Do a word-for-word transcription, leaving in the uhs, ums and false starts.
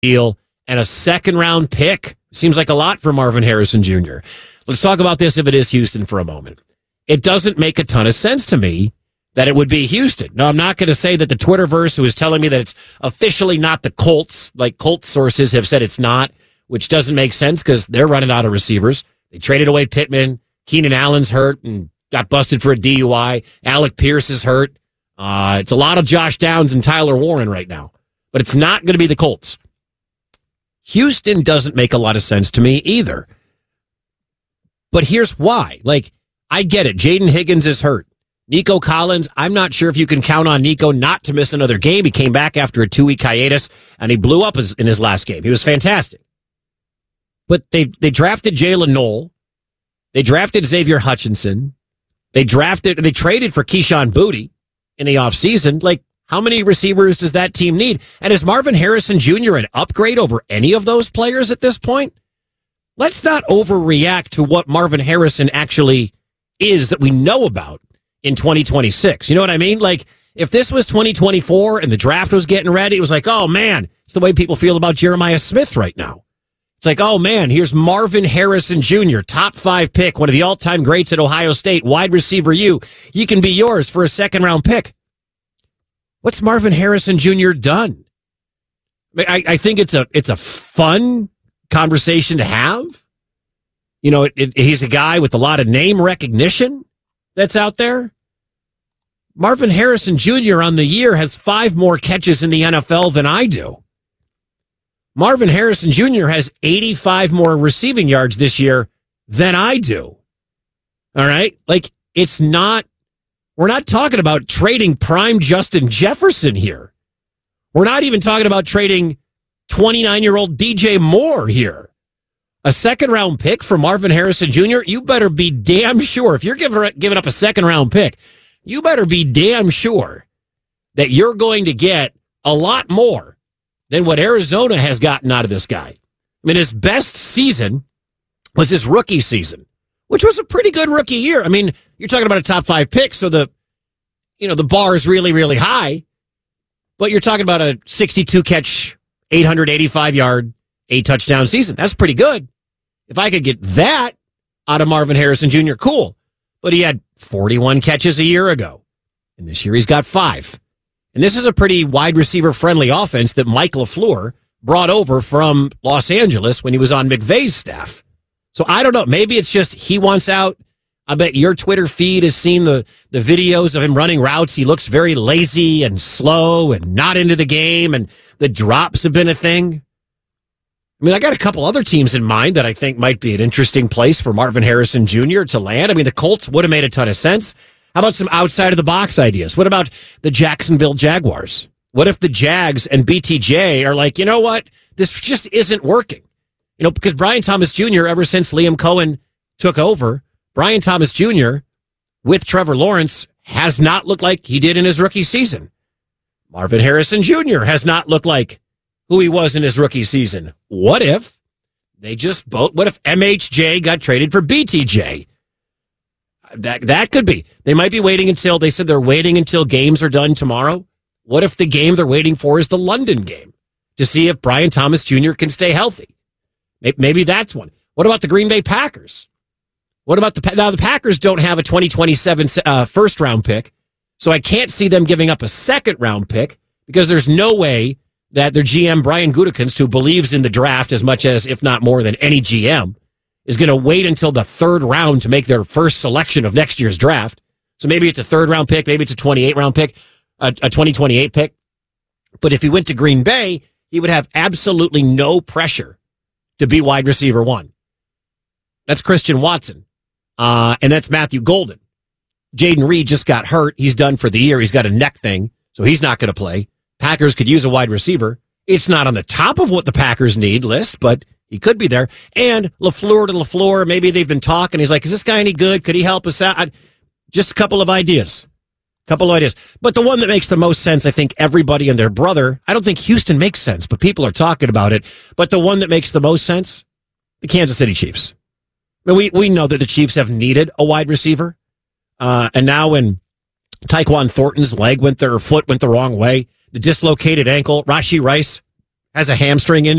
deal and a second-round pick. Seems like a lot for Marvin Harrison Junior Let's talk about this if it is Houston for a moment. It doesn't make a ton of sense to me that it would be Houston. No, I'm not going to say that the Twitterverse who is telling me that it's officially not the Colts, like Colts sources have said it's not, which doesn't make sense because they're running out of receivers. They traded away Pittman. Keenan Allen's hurt and got busted for a D U I. Alec Pierce is hurt. Uh, it's a lot of Josh Downs and Tyler Warren right now. But it's not going to be the Colts. Houston doesn't make a lot of sense to me either. But here's why. Like, I get it. Jaden Higgins is hurt. Nico Collins, I'm not sure if you can count on Nico not to miss another game. He came back after a two-week hiatus, and he blew up in his last game. He was fantastic. But they, they drafted Jalen Knoll. They drafted Xavier Hutchinson. They drafted, they traded for Keyshawn Boutte in the offseason. Like, how many receivers does that team need? And is Marvin Harrison Junior an upgrade over any of those players at this point? Let's not overreact to what Marvin Harrison actually is that we know about in twenty twenty-six. You know what I mean? Like, if this was twenty twenty-four and the draft was getting ready, it was like, oh, man, it's the way people feel about Jeremiah Smith right now. It's like, oh, man, here's Marvin Harrison Junior, top five pick, one of the all-time greats at Ohio State, wide receiver you. You can be yours for a second-round pick. What's Marvin Harrison Junior done? I, I think it's a it's a fun conversation to have. You know, it, it, he's a guy with a lot of name recognition that's out there. Marvin Harrison Junior on the year has five more catches in the N F L than I do. Marvin Harrison Junior has eighty-five more receiving yards this year than I do. All right? Like, it's not, we're not talking about trading prime Justin Jefferson here. We're not even talking about trading twenty-nine-year-old D J Moore here. A second-round pick for Marvin Harrison Junior, you better be damn sure. If you're giving, giving up a second-round pick, you better be damn sure that you're going to get a lot more than what Arizona has gotten out of this guy. I mean, his best season was his rookie season, which was a pretty good rookie year. I mean, you're talking about a top five pick, so the, you know, the bar is really, really high. But you're talking about a sixty-two catch, eight hundred eighty-five yard, eight touchdown season. That's pretty good. If I could get that out of Marvin Harrison Junior, cool. But he had forty-one catches a year ago, and this year he's got five. And this is a pretty wide receiver friendly offense that Mike LaFleur brought over from Los Angeles when he was on McVay's staff. So I don't know. Maybe it's just he wants out. I bet your Twitter feed has seen the, the videos of him running routes. He looks very lazy and slow and not into the game, and the drops have been a thing. I mean, I got a couple other teams in mind that I think might be an interesting place for Marvin Harrison Junior to land. I mean, the Colts would have made a ton of sense. How about some outside-of-the-box ideas? What about the Jacksonville Jaguars? What if the Jags and B T J are like, you know what? This just isn't working. You know, because Brian Thomas Junior, ever since Liam Cohen took over, Brian Thomas Junior with Trevor Lawrence has not looked like he did in his rookie season. Marvin Harrison Junior has not looked like who he was in his rookie season. What if they just both, what if M H J got traded for B T J? That that could be. They might be waiting until, they said they're waiting until games are done tomorrow. What if the game they're waiting for is the London game to see if Brian Thomas Junior can stay healthy? Maybe that's one. What about the Green Bay Packers? What about the, now the Packers don't have a twenty twenty-seven uh, first round pick, so I can't see them giving up a second round pick because there's no way that their G M, Brian Gutekunst, who believes in the draft as much as, if not more than any G M, is going to wait until the third round to make their first selection of next year's draft. So maybe it's a third round pick, maybe it's a twenty-eight round pick, a, a twenty twenty-eight pick. But if he went to Green Bay, he would have absolutely no pressure to be wide receiver one. That's Christian Watson. Uh, and that's Matthew Golden. Jaden Reed just got hurt. He's done for the year. He's got a neck thing, so he's not going to play. Packers could use a wide receiver. It's not on the top of what the Packers need list, but he could be there. And LaFleur to LaFleur, maybe they've been talking. He's like, is this guy any good? Could he help us out? I, just a couple of ideas. Couple of ideas. But the one that makes the most sense, I think everybody and their brother, I don't think Houston makes sense, but people are talking about it. But the one that makes the most sense, the Kansas City Chiefs. I mean, we, we know that the Chiefs have needed a wide receiver. Uh, and now when Tyquan Thornton's leg went there, or foot went the wrong way, the dislocated ankle, Rashee Rice has a hamstring injury.